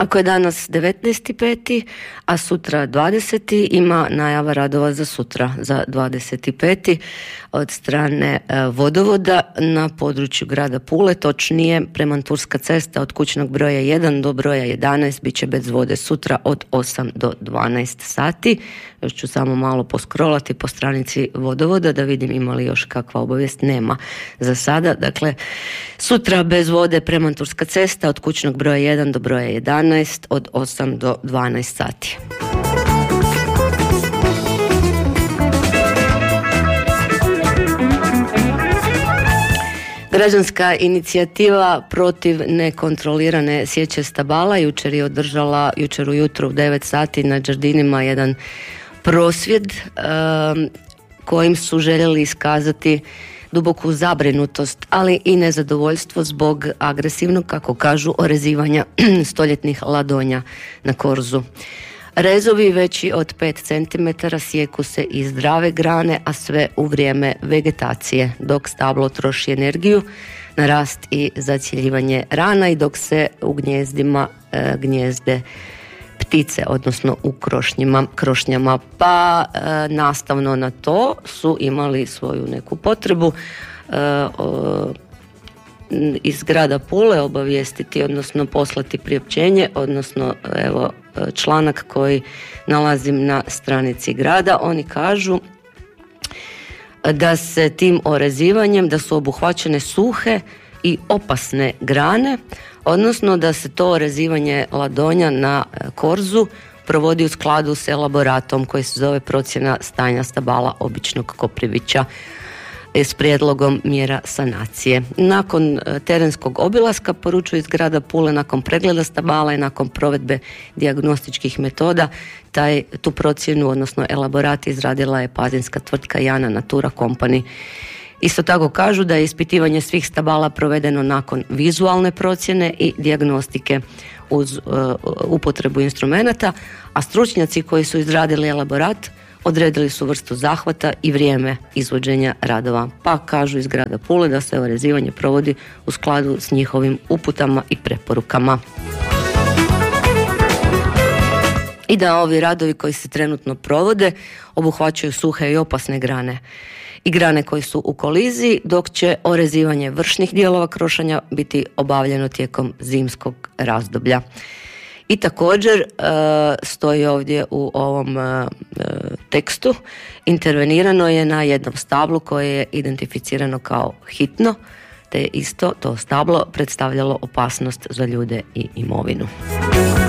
Ako je danas 19.5., a sutra 20., ima najava radova za sutra, za 25. od strane vodovoda na području grada Pule, točnije Premanturska cesta od kućnog broja 1 do broja 11 bit će bez vode sutra od 8 do 12 sati. Još ću samo malo poskrolati po stranici vodovoda da vidim ima li još kakva obavijest. Nema za sada. Dakle, sutra bez vode Premanturska cesta od kućnog broja 1 do broja 11 od 8 do 12 sati. Građanska inicijativa protiv nekontrolirane sječe stabala jučer ujutro u 9 sati na Đardinima jedan prosvjed kojim su željeli iskazati duboku zabrinutost, ali i nezadovoljstvo zbog agresivnog, kako kažu, orezivanja stoljetnih ladonja na korzu. Rezovi veći od 5 cm sijeku se iz zdrave grane, a sve u vrijeme vegetacije, dok stablo troši energiju na rast i zacjeljivanje rana i dok se u gnjezdima gnjezde ptice, odnosno u krošnjama. Pa nastavno na to su imali svoju neku potrebu iz grada Pule obavijestiti, odnosno poslati priopćenje, odnosno evo članak koji nalazim na stranici grada. Oni kažu da se tim orezivanjem, da su obuhvaćene suhe i opasne grane, odnosno da se to orezivanje ladonja na korzu provodi u skladu s elaboratom koji se zove procjena stanja stabala običnog koprivića s prijedlogom mjera sanacije. Nakon terenskog obilaska, poručuju iz grada Pule, nakon pregleda stabala i nakon provedbe dijagnostičkih metoda, tu procjenu, odnosno elaborat, izradila je pazinska tvrtka Jana Natura Company. Isto tako kažu da je ispitivanje svih stabala provedeno nakon vizualne procjene i dijagnostike uz upotrebu instrumenata, a stručnjaci koji su izradili elaborat odredili su vrstu zahvata i vrijeme izvođenja radova. Pa kažu iz grada Pule da se orezivanje provodi u skladu s njihovim uputama i preporukama. I da ovi radovi koji se trenutno provode obuhvaćaju suhe i opasne grane i grane koji su u koliziji, dok će orezivanje vršnih dijelova krošanja biti obavljeno tijekom zimskog razdoblja. I također stoji ovdje u ovom tekstu, intervenirano je na jednom stablu koje je identificirano kao hitno, te isto to stablo predstavljalo opasnost za ljude i imovinu.